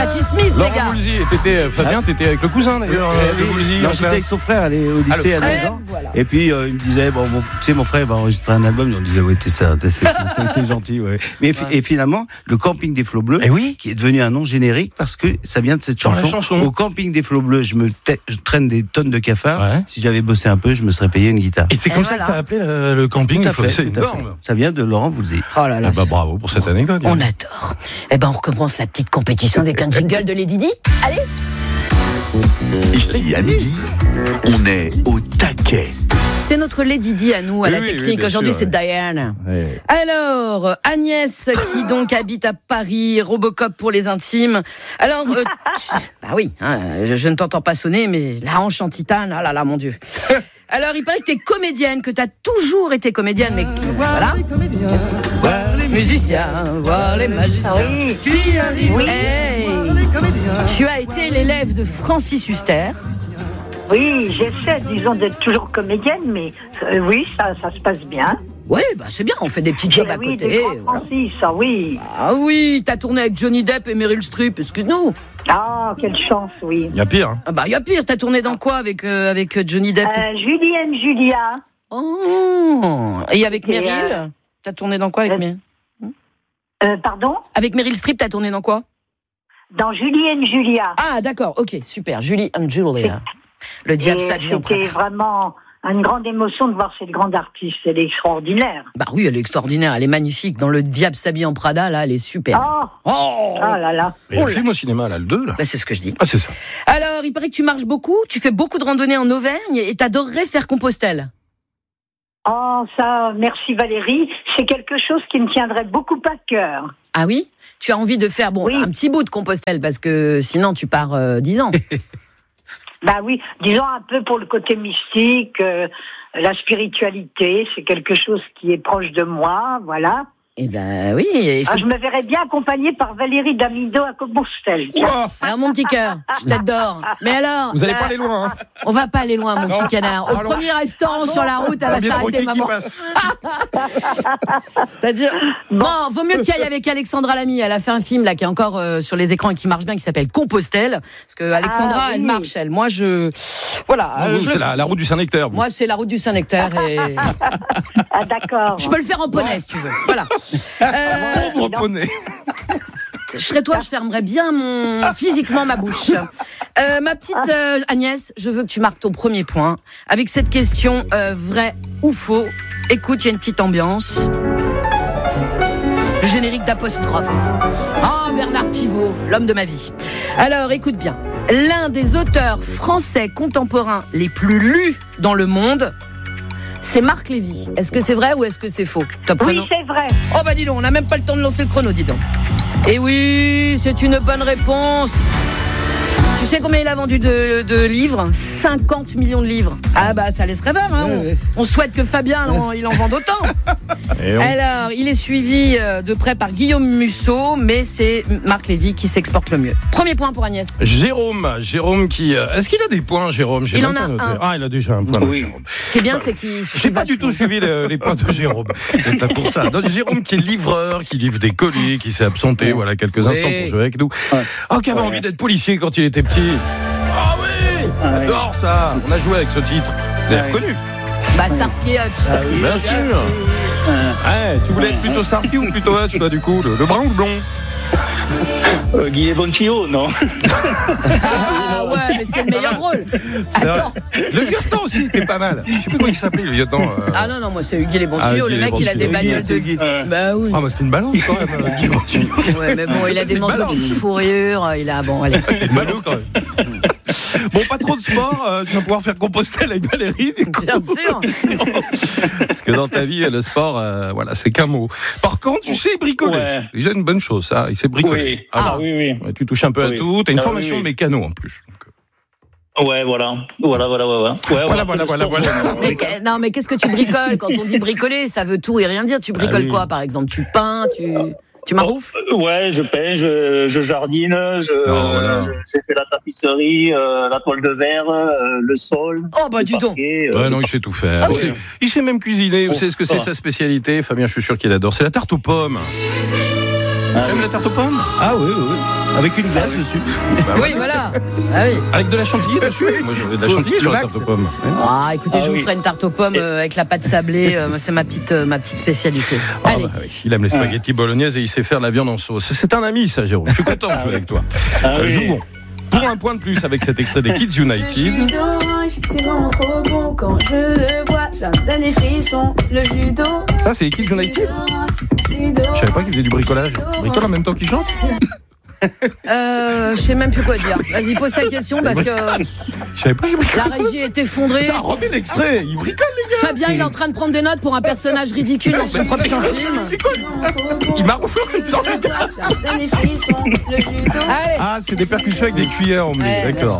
Patti Smith, les Laurent gars. Voulzy, Fabien, t'étais avec le cousin d'ailleurs de Voulzy. Non, j'étais avec son frère, elle est au lycée à 9 ans. Voilà. Et puis il me disait, tu sais, mon frère va enregistrer un album. On disait, ouais, t'es gentil, ouais. Mais et finalement, le camping des Flots Bleus, qui est devenu un nom générique parce que ça vient de cette chanson. Au camping des Flots Bleus, je traîne des tonnes de cafards. Ouais. Si j'avais bossé un peu, je me serais payé une guitare. Et c'est comme ça que t'as appelé le camping. Tout à fait, c'est énorme. Ça vient de Laurent Voulzy. Oh là là. Bravo pour cette anecdote. On adore. On recommence la petite compétition avec un jingle de Lady Di. Allez. Ici, à midi, on est au taquet. C'est notre Lady Di à nous, à la technique. Aujourd'hui, c'est Diane. Oui. Alors, Agnès, qui donc habite à Paris, Robocop pour les intimes. Alors, bah oui, je ne t'entends pas sonner, mais la hanche en titane, ah là là, mon Dieu. Alors, il paraît que t'es comédienne, que t'as toujours été comédienne, mais voilà. Voir les musiciens, voir les magiciens qui arrivent. Hey, tu as été l'élève de Francis Huster. Oui, j'essaie, disons, d'être toujours comédienne, mais oui, ça se passe bien. Oui, bah c'est bien, on fait des petits jobs à côté. Des Francis, oui. Ah oui, t'as tourné avec Johnny Depp et Meryl Streep, excuse-nous. Ah, quelle chance, oui. Il y a pire. Hein. Ah bah il y a pire, t'as tourné dans quoi avec Johnny Depp Julie and Julia. Oh, et avec Meryl t'as tourné dans quoi avec Meryl Pardon ? Avec Meryl Streep, t'as tourné dans quoi ? Dans Julie and Julia. Ah d'accord, ok, super, Julie and Julia. Le diable s'habille en Prada. C'était vraiment une grande émotion de voir cette grande artiste, elle est extraordinaire. Bah oui, elle est extraordinaire, elle est magnifique. Dans Le diable s'habille en Prada, là, elle est super. Oh là là. Et le film au cinéma, là, le 2, là. Bah, c'est ce que je dis. Ah, c'est ça. Alors, il paraît que tu marches beaucoup, tu fais beaucoup de randonnées en Auvergne et t'adorerais faire Compostelle. Oh, ça, merci Valérie, c'est quelque chose qui me tiendrait beaucoup à cœur. Ah oui ? Tu as envie de faire un petit bout de Compostelle, parce que sinon tu pars 10 ans. Bah oui, disons un peu pour le côté mystique, la spiritualité, c'est quelque chose qui est proche de moi, voilà. Eh ben oui. Je me verrais bien accompagnée par Valérie Damido à Compostelle. Alors mon petit cœur, je t'adore. Mais alors, vous allez pas aller loin. Hein. On va pas aller loin, mon petit canard. Au premier restaurant sur la route, elle va s'arrêter, maman. C'est-à-dire, vaut mieux que tu ailles avec Alexandra Lamy. Elle a fait un film là qui est encore sur les écrans et qui marche bien, qui s'appelle Compostelle. Parce que Alexandra, elle marche, elle. Moi, voilà. C'est la route du Saint-Nectaire. Moi, c'est la route du Saint-Nectaire et. Ah d'accord. Je peux le faire en poney si tu veux. Voilà. Pauvre poney. Je serais toi, je fermerais bien physiquement ma bouche. Ma petite Agnès, je veux que tu marques ton premier point avec cette question vrai ou faux. Écoute, il y a une petite ambiance. Le générique d'apostrophe. Bernard Pivot, l'homme de ma vie. Alors, écoute bien. L'un des auteurs français contemporains les plus lus dans le monde, c'est Marc Lévy. Est-ce que c'est vrai ou est-ce que c'est faux ? Oui, c'est vrai. Oh bah dis donc, on n'a même pas le temps de lancer le chrono, dis donc. Et oui, c'est une bonne réponse. Tu sais combien il a vendu de livres ? 50 millions de livres. Ah bah ça laisse rêveur, hein. On souhaite que Fabien il en vende autant. Alors, il est suivi de près par Guillaume Musso, mais c'est Marc Lévy qui s'exporte le mieux. Premier point pour Agnès. Jérôme qui... Est-ce qu'il a des points, Jérôme ? Il en a un. Ah, il a déjà un point, Jérôme. Ce qui est bien, c'est qu'il... J'ai pas du tout suivi les points de Jérôme. C'est pas pour ça. Donc, Jérôme qui est livreur, qui livre des colis, qui s'est absenté quelques instants pour jouer avec nous. Qui avait envie d'être policier quand il était petit. Ah oui, j'adore ça. On a joué avec ce titre. Vous l'avez reconnu ? Starsky Hutch. Bien sûr. Tu voulais être plutôt Starsky ou plutôt Hutch, toi, du coup, le brun ou le blond ? Guy Bonchio, non. Mais c'est le meilleur rôle. Attends. Le lieutenant aussi était pas mal. Je sais plus comment il s'appelait, le lieutenant. Non, moi c'est Hugues les bons tuyaux. Le mec, il a des bagnoles de... Bah oui. Mais c'était une balance quand même, Guy Bonchio. Ouais, mais bon, il a des manteaux de fourrure. Allez. C'est une balance quand même. Bon, pas trop de sport, tu vas pouvoir faire Compostelle avec Valérie, du coup. Bien sûr. Parce que dans ta vie, le sport, c'est qu'un mot. Par contre, tu sais bricoler. Ouais. C'est déjà une bonne chose, ça. Il sait bricoler. Oui. Oui. Ouais, tu touches un peu à tout. T'as une formation mécano en plus. Ouais, voilà. Mais qu'est-ce que tu bricoles ? Quand on dit bricoler, ça veut tout et rien dire. Tu bricoles quoi, par exemple ? Tu peins, tu maroufles ? Ouais, je peins, je jardine, j'ai fait la tapisserie, la toile de verre, le sol. Oh bah dis donc. Non, il sait tout faire. Il sait même cuisiner. Vous savez ce que c'est sa spécialité ? Fabien, je suis sûr qu'il adore. C'est la tarte aux pommes. T'aimes la tarte aux pommes ? Ah oui. Avec une glace dessus. Oui, voilà. Ah, oui. Avec de la chantilly dessus. Moi, j'aurais de la chantilly sur la tarte aux pommes. Ah, écoutez, je vous ferai une tarte aux pommes avec la pâte sablée. C'est ma petite spécialité. Allez. Bah, oui. Il aime les spaghettis bolognaises et il sait faire la viande en sauce. C'est un ami, ça, Jérôme. Je suis content de jouer avec toi. Joue bon. Pour un point de plus avec cet extrait des Kids United. Le jus d'orange, c'est vraiment trop bon quand je le vois, ça me donne des frissons. Le jus d'orange. Ça, c'est les Kids United. Je savais pas qu'ils faisaient du bricolage. Ils bricolent en même temps qu'ils chantent. Je sais même plus quoi dire. Vas-y, pose ta question parce que je savais pas, la régie est effondrée. T'as remis l'extrait, il bricole les gars. Fabien, il est en train de prendre des notes pour un personnage ridicule dans son prochain film. Il m'a refait en même temps. Ah, c'est des percussions avec des cuillères emmenées, d'accord.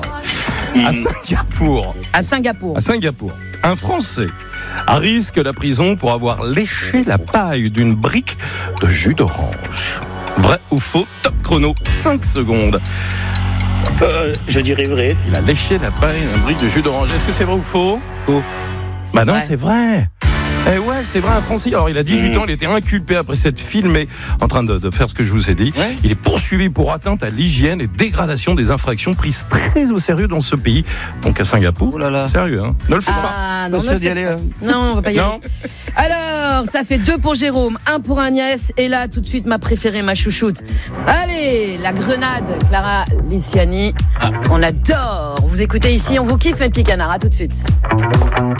À Singapour, un Français risque la prison pour avoir léché la paille d'une brique de jus d'orange. Vrai ou faux? Top chrono, 5 secondes. Je dirais vrai. Il a léché la paille d'une brique de jus d'orange. Est-ce que c'est vrai ou faux? Faux. Bah non, c'est vrai. Eh ouais, c'est vrai, un Français. Alors, il a 18 ans, il était inculpé après s'être filmé en train de faire ce que je vous ai dit. Ouais. Il est poursuivi pour atteinte à l'hygiène et dégradation des infractions prises très au sérieux dans ce pays. Donc à Singapour. Oh là là. Sérieux, hein. Ne le faites pas. Non, d'y aller. Non, on va pas y aller. Alors, ça fait 2 pour Jérôme, 1 pour Agnès. Et là, tout de suite, ma préférée, ma chouchoute. Allez, la grenade, Clara Luciani. On adore. Vous écoutez ici, on vous kiffe, mes petits canards. À tout de suite.